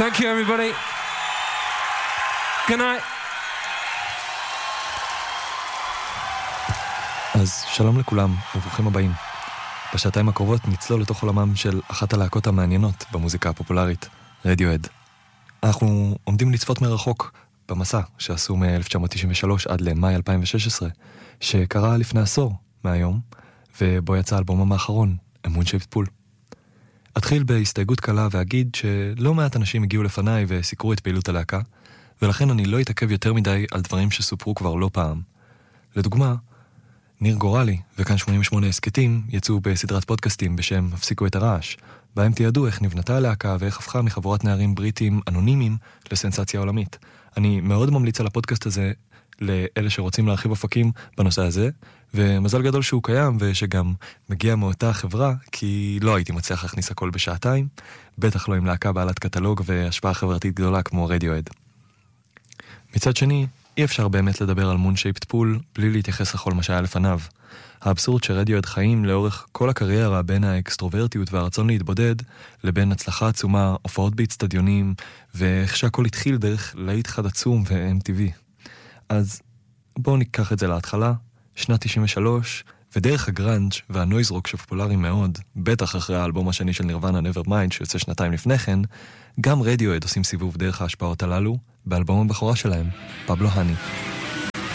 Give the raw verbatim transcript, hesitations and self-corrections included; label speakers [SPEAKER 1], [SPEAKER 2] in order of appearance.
[SPEAKER 1] Thank you, everybody. Good night.
[SPEAKER 2] אז שלום לכולם וברוכים הבאים. בשעתיים הקרובות נצלול לתוך עולמם של אחת הלהקות המעניינות במוזיקה הפופולרית, רדיואד. אנחנו עומדים לצפות מרחוק במסע שעשו מ-אלף תשע מאות תשעים ושלוש עד למאי אלפיים ושש עשרה, שקרה לפני עשור מהיום, ובו יצא האלבומם האחרון, אמון שייפט פול. אתחיל בהסתייגות קלה ואגיד שלא מעט אנשים הגיעו לפניי וסיכרו את פעילות הלהקה, ולכן אני לא אתעכב יותר מדי על דברים שסופרו כבר לא פעם. לדוגמה, ניר גורלי וכאן שמונים ושמונה הסקטים יצאו בסדרת פודקאסטים בשם הפסיקו את הרעש, בהם תיעדו איך נבנתה הלהקה ואיך הפכה מחבורת נערים בריטים אנונימיים לסנסציה עולמית. אני מאוד ממליץ על הפודקאסט הזה לאלה שרוצים להרחיב אופקים בנושא הזה, ומזל גדול שהוא קיים ושגם מגיע מאותה חברה, כי לא הייתי מצליח להכניס הכל בשעתיים, בטח לא עם להקה בעלת קטלוג והשפעה חברתית גדולה כמו רדיואד. מצד שני, אי אפשר באמת לדבר על מון שייפט פול בלי להתייחס לכל מה שהיה לפניו. האבסורד שרדיואד חיים לאורך כל הקריירה בין האקסטרוברטיות והרצון להתבודד, לבין הצלחה עצומה, הופעות באצטדיונים, ואיך שהכל התחיל דרך להיט חד עצום ו-אם טי וי. אז בואו ניקח את זה להתחלה, שנת תשעים ושלוש, ודרך הגרנג' והנויז רוק שפופולרי מאוד, בטח אחרי האלבום השני של נירוונה Nevermind שיוצא שנתיים לפני כן, גם רדיואד עושים סיבוב דרך ההשפעות הללו, באלבום הבכורה שלהם, פבלו הני.